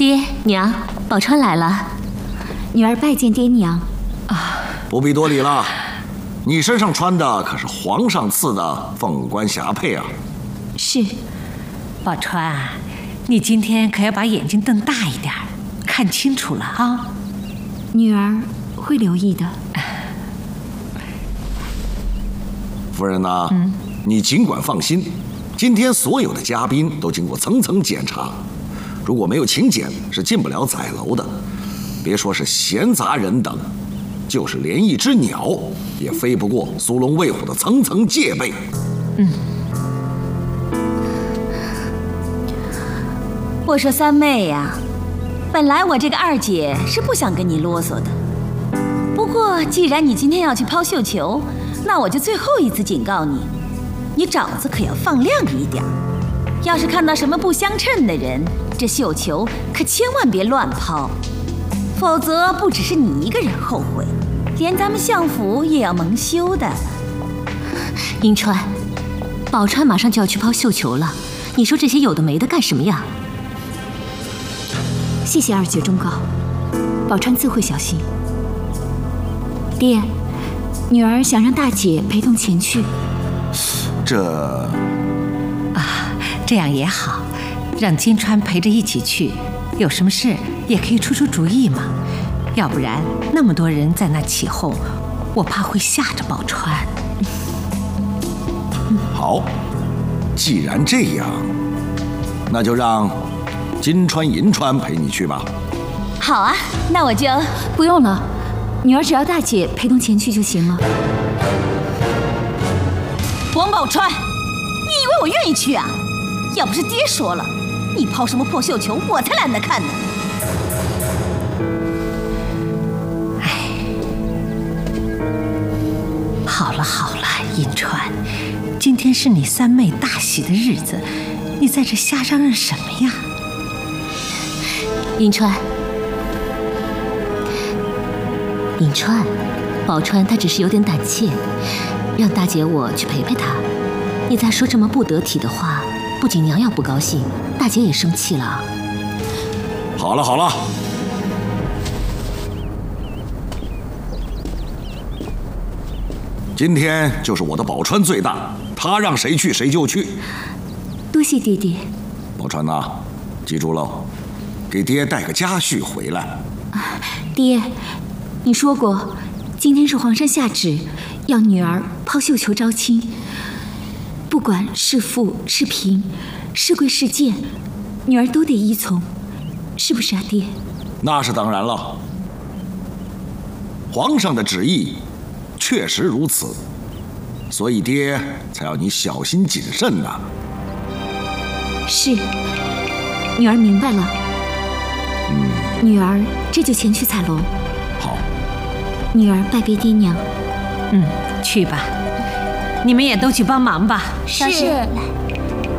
爹娘，宝钏来了， 女儿拜见爹娘。 不必多礼了，你身上穿的可是皇上赐的凤冠霞帔啊。 是。 宝钏，你今天可要把眼睛瞪大一点，看清楚了啊。 女儿会留意的。 夫人呐，你尽管放心，今天所有的嘉宾都经过层层检查，如果没有请柬，是进不了彩楼的。别说是闲杂人等，就是连一只鸟也飞不过苏龙卫虎的层层戒备。 我说三妹呀，本来我这个二姐是不想跟你啰嗦的，不过既然你今天要去抛绣球，那我就最后一次警告你，你爪子可要放亮一点。要是看到什么不相称的人，这绣球可千万别乱抛，否则不只是你一个人后悔，连咱们相府也要蒙羞的。 银川，宝钏马上就要去抛绣球了，你说这些有的没的干什么呀？ 谢谢二姐忠告，宝钏自会小心。爹，女儿想让大姐陪同前去。 这样也好，让金钏陪着一起去，有什么事也可以出出主意嘛。要不然那么多人在那起哄，我怕会吓着宝钏。 好，既然这样，那就让金钏、银钏陪你去吧。 好啊，那我就不用了，女儿只要大姐陪同前去就行了。 王宝钏，你以为我愿意去啊？要不是爹说了，你抛什么破绣球，我才懒得看呢。 好了好了，银钏，今天是你三妹大喜的日子，你在这瞎嚷嚷什么呀？ 银钏，宝钏她只是有点胆怯，让大姐我去陪陪她。你再说这么不得体的话，不仅娘要不高兴，大姐也生气了。 好了好了，今天就是我的宝钏最大，她让谁去谁就去。 多谢爹爹。 宝钏呐，记住喽，给爹带个家婿回来。 爹，你说过，今天是皇上下旨，要女儿抛绣球招亲。不管是富是贫，是贵是贱，女儿都得依从，是不是啊，爹？ 那是当然了，皇上的旨意确实如此，所以爹才要你小心谨慎呐。 是，女儿明白了。女儿这就前去彩楼。 好， 女儿拜别爹娘。 去吧，你们也都去帮忙吧。 是。